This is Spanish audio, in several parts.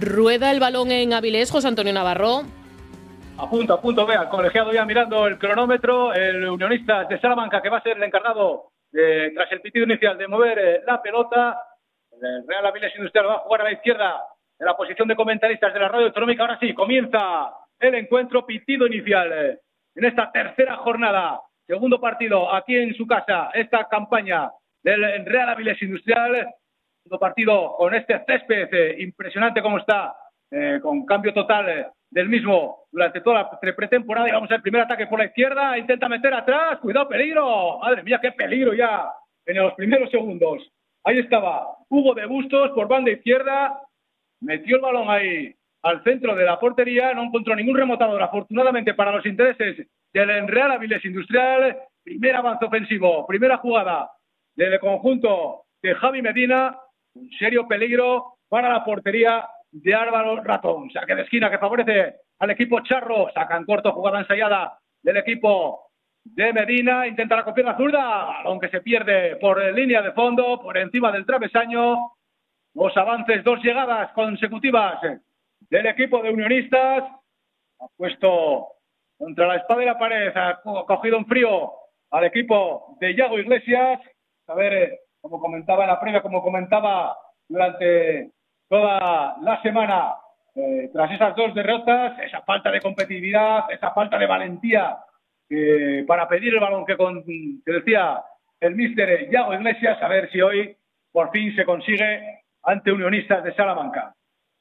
Rueda el balón en Avilés, José Antonio Navarro. A punto, vea, el colegiado ya mirando el cronómetro, el Unionistas de Salamanca, que va a ser el encargado, tras el pitido inicial, de mover la pelota. El Real Avilés Industrial va a jugar a la izquierda, en la posición de comentaristas de la radio autonómica. Ahora sí, comienza el encuentro, pitido inicial en esta tercera jornada, segundo partido aquí en su casa, esta campaña del Real Avilés Industrial. Segundo partido con este césped impresionante como está, con cambio total del mismo durante toda la pretemporada. Y vamos al primer ataque por la izquierda, intenta meter atrás, cuidado, peligro, madre mía, qué peligro ya en los primeros segundos. Ahí estaba Hugo de Bustos por banda izquierda, metió el balón ahí al centro de la portería, no encontró ningún remotador, afortunadamente para los intereses del Real Avilés Industrial. Primer avance ofensivo, primera jugada del conjunto de Javi Medina, un serio peligro para la portería de Álvaro Ratón. Saque de esquina que favorece al equipo charro, sacan corto, jugada ensayada del equipo de Medina, intenta la copia zurda, aunque se pierde por línea de fondo, por encima del travesaño. Dos avances, dos llegadas consecutivas del equipo de Unionistas. Ha puesto contra la espada y la pared, ha cogido en frío al equipo de Yago Iglesias. A ver, como comentaba en la previa, como comentaba durante toda la semana, tras esas dos derrotas, esa falta de competitividad, esa falta de valentía para pedir el balón que decía el míster Yago Iglesias, a ver si hoy por fin se consigue ante Unionistas de Salamanca.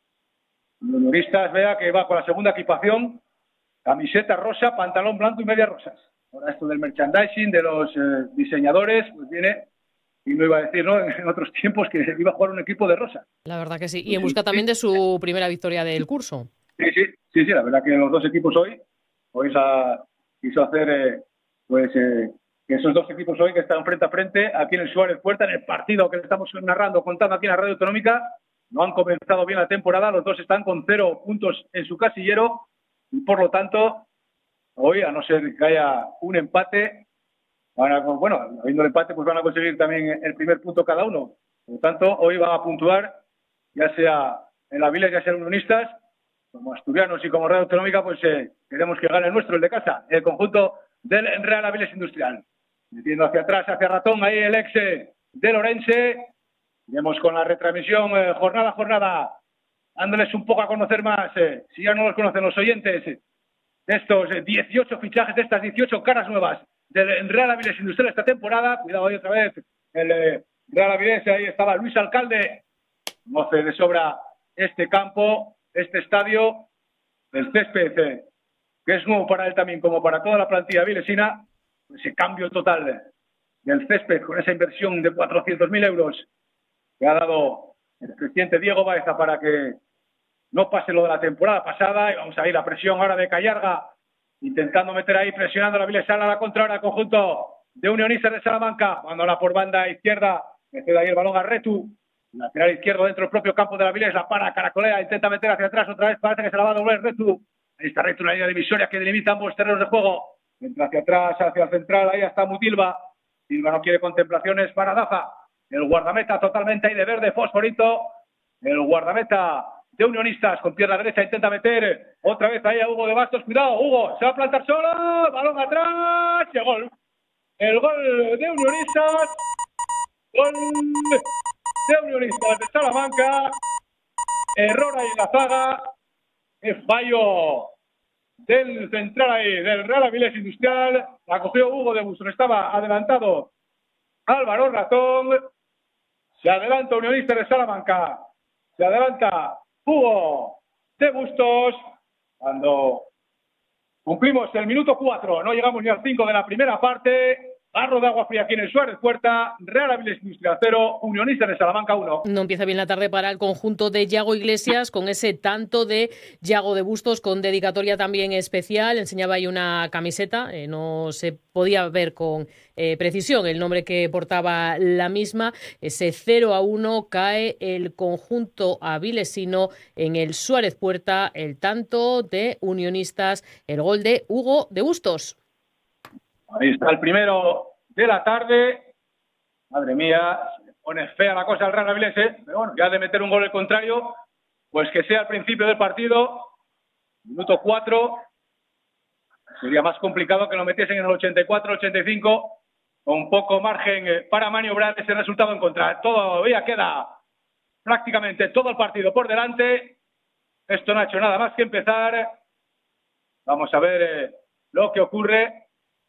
Unionistas, vea que va con la segunda equipación, camiseta rosa, pantalón blanco y medias rosas. Ahora esto del merchandising, de los diseñadores, pues viene, y no iba a decir, ¿no?, en otros tiempos que iba a jugar un equipo de rosa. La verdad que sí, y en busca también de su primera victoria del curso. Sí, la verdad que los dos equipos hoy quiso hacer, que esos dos equipos hoy que están frente a frente, aquí en el Suárez Puerta, en el partido que le estamos narrando, contando aquí en la radio autonómica, no han comenzado bien la temporada, los dos están con 0 puntos en su casillero, y por lo tanto, hoy, a no ser que haya un empate, habiendo el empate, pues van a conseguir también el primer punto cada uno. Por lo tanto, hoy van a puntuar, ya sea en Avilés, ya sea en Unionistas, como asturianos y como radio autonómica, pues queremos que gane el nuestro, el de casa, el conjunto del Real Avilés Industrial. Metiendo hacia atrás, hacia Ratón, ahí el ex de Lorense. Iremos con la retransmisión jornada a jornada, dándoles un poco a conocer más, si ya no los conocen los oyentes, de estos 18 fichajes, de estas 18 caras nuevas del Real Avilés Industrial esta temporada. Cuidado ahí otra vez, el Real Avilés, ahí estaba Luis Alcalde, conoce de sobra este campo, este estadio, el césped, que es nuevo para él también, como para toda la plantilla avilesina. Ese cambio total del césped con esa inversión de 400.000 euros que ha dado el presidente Diego Baeza para que no pase lo de la temporada pasada. Y vamos a ir la presión ahora de Callarga, intentando meter ahí, presionando a la Vilesana a la contra ahora el conjunto de Unionistas de Salamanca, mandándola por banda izquierda, mete ahí el balón a Retu, lateral izquierdo dentro del propio campo de la Vilés, la para, caracolea, intenta meter hacia atrás otra vez, parece que se la va a doblar Retu. Ahí está Retu, una línea divisoria que delimita ambos terrenos de juego. Entra hacia atrás, hacia el central, ahí está Mutilva. Silva no quiere contemplaciones para Daza. El guardameta totalmente ahí de verde, fosforito. El guardameta de Unionistas con pierna derecha intenta meter otra vez ahí a Hugo de Bastos. Cuidado, Hugo, se va a plantar solo. Balón atrás y el gol. El gol de Unionistas. Gol de Unionistas de Salamanca. Error ahí en la zaga. El fallo del central ahí, del Real Avilés Industrial. La cogió Hugo de Bustos, estaba adelantado Álvaro Ratón. Se adelanta Unionistas de Salamanca, se adelanta Hugo de Bustos. Cuando cumplimos el minuto 4, no llegamos ni al 5 de la primera parte. Barro de agua fría aquí en el Suárez Puerta. Real Avilés Industrial 0, Unionistas de Salamanca 1. No empieza bien la tarde para el conjunto de Yago Iglesias, con ese tanto de Yago de Bustos, con dedicatoria también especial. Enseñaba ahí una camiseta, no se podía ver con precisión el nombre que portaba la misma. Ese 0-1 cae el conjunto avilesino en el Suárez Puerta. El tanto de Unionistas, el gol de Hugo de Bustos. Ahí está el primero de la tarde. Madre mía, se le pone fea la cosa al Real Avilés, pero bueno, ya de meter un gol el contrario, pues que sea al principio del partido, minuto 4. Sería más complicado que lo metiesen en el 84, 85, con poco margen para maniobrar ese resultado en contra. Todavía queda prácticamente todo el partido por delante. Esto no ha hecho nada más que empezar. Vamos a ver lo que ocurre.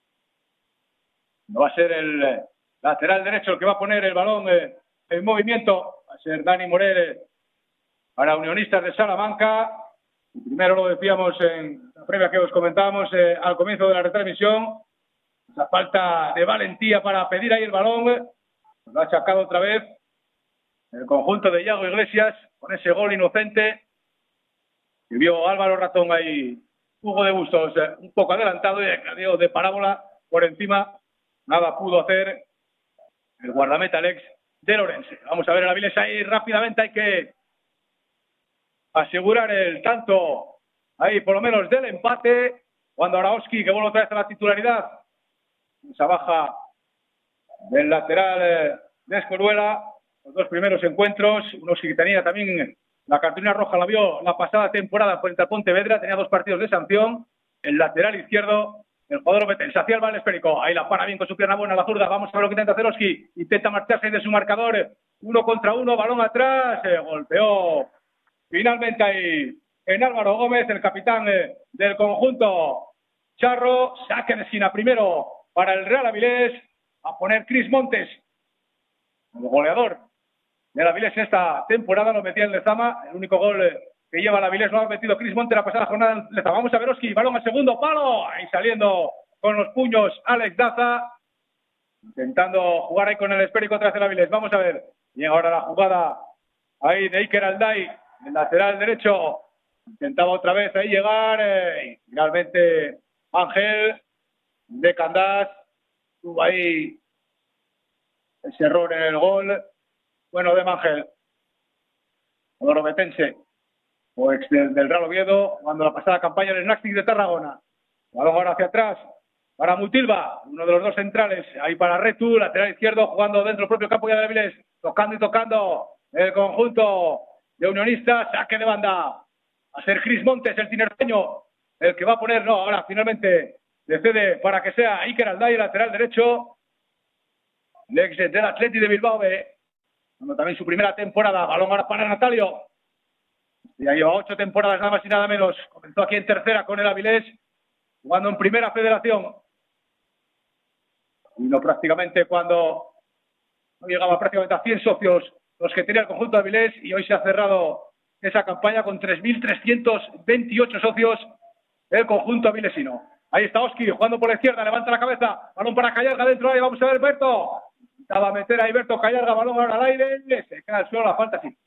No va a ser el lateral derecho el que va a poner el balón en movimiento. Va a ser Dani Morel para Unionistas de Salamanca. Primero lo decíamos en la previa que os comentábamos al comienzo de la retransmisión. Esa falta de valentía para pedir ahí el balón. Lo ha achacado otra vez el conjunto de Yago Iglesias con ese gol inocente. Y vio Álvaro Ratón ahí, Hugo de Bustos, un poco adelantado y de parábola por encima. Nada pudo hacer el guardameta Alex de Lorense. Vamos a ver el Avilés ahí rápidamente. Hay que asegurar el tanto ahí por lo menos del empate. Cuando Araoski, que vuelve otra vez a la titularidad. Esa baja del lateral de Escoruela. Los dos primeros encuentros. Uno sí que tenía también la cartulina roja, la vio la pasada temporada frente al Pontevedra. Tenía 2 partidos de sanción. El lateral izquierdo, el jugador Betense hacia el Val Espérico. Ahí la para bien con su pierna buena, la zurda. Vamos a ver lo que intenta hacer Oski. Intenta marcharse de su marcador. 1 contra 1, balón atrás. Golpeó finalmente ahí en Álvaro Gómez, el capitán del conjunto charro. Saque de esquina primero para el Real Avilés. A poner Cris Montes, el goleador del Avilés esta temporada. Lo metía en Lezama. El único gol que lleva el Avilés lo ha metido Cris Montes la pasada jornada en Lezama. Vamos a ver Oski, balón al segundo palo. Ahí saliendo con los puños Alex Daza. Intentando jugar ahí con el esférico tras el Avilés. Vamos a ver. Y ahora la jugada ahí de Iker Alday, el lateral derecho. Intentaba otra vez ahí llegar. Y finalmente Ángel de Candás tuvo ahí ese error en el gol. Bueno, de Ángel, jugador betense, o ex del Real Oviedo, jugando la pasada campaña en el Nástic de Tarragona. Balón ahora hacia atrás para Mutilva, uno de los 2 centrales. Ahí para Retu, lateral izquierdo, jugando dentro del propio campo ya de Avilés. Tocando y tocando el conjunto de Unionistas. Saque de banda. Va a ser Cris Montes, el tinerfeño, el que va a poner. No, ahora finalmente decide para que sea Iker Alday, lateral derecho. El ex del Atleti de Bilbao B. También su primera temporada. Balón ahora para Natalio. Ya lleva 8 temporadas nada más y nada menos. Comenzó aquí en tercera con el Avilés, jugando en primera federación. Y no prácticamente cuando no llegaba prácticamente a 100 socios los que tenía el conjunto de Avilés, y hoy se ha cerrado esa campaña con 3.328 socios el conjunto avilesino. Ahí está Oski jugando por la izquierda, levanta la cabeza, balón para Callarga dentro, ahí vamos a ver Berto. Intentaba meter ahí Berto Callarga, balón ahora al aire, se queda al suelo, la falta sí.